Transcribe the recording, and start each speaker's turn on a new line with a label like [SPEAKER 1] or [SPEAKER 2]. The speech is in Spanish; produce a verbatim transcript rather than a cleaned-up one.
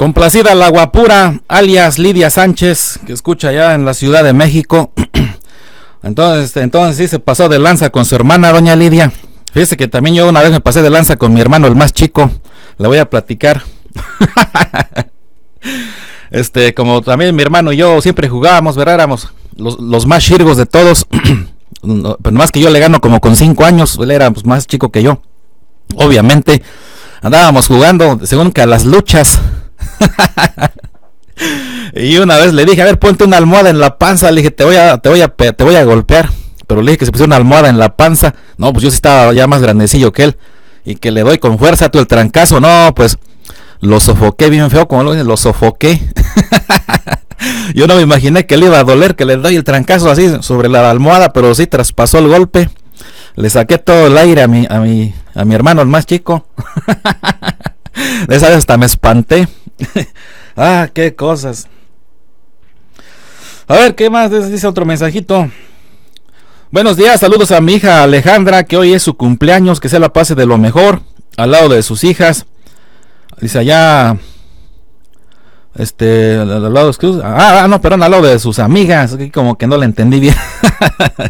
[SPEAKER 1] Complacida la guapura, alias Lidia Sánchez, que escucha allá en la Ciudad de México. Entonces, entonces sí se pasó de lanza con su hermana, doña Lidia. Fíjese que también yo una vez me pasé de lanza con mi hermano, el más chico. Le voy a platicar. Este, como también mi hermano y yo siempre jugábamos, ¿verdad? Éramos los, los más chirgos de todos. Pero más que yo le gano como con cinco años. Él era pues, más chico que yo. Obviamente andábamos jugando según que a las luchas. Y una vez le dije, a ver, ponte una almohada en la panza. Le dije, te voy a, te voy a, te voy a golpear. Pero le dije que se pusiera una almohada en la panza. No, pues yo sí estaba ya más grandecillo que él. Y que le doy con fuerza todo el trancazo. No, pues lo sofoqué bien feo, como lo dicen, lo sofoqué. Yo no me imaginé que le iba a doler, que le doy el trancazo así sobre la almohada, pero sí traspasó el golpe. Le saqué todo el aire a mi, a mi, a mi hermano, el más chico. De esa vez hasta me espanté. Ah, qué cosas. A ver, ¿qué más? Dice otro mensajito. Buenos días, saludos a mi hija Alejandra, que hoy es su cumpleaños, que se la pase de lo mejor, al lado de sus hijas. Dice allá, este, al lado de sus, ah, no, perdón, al lado de sus amigas, como que no le entendí bien.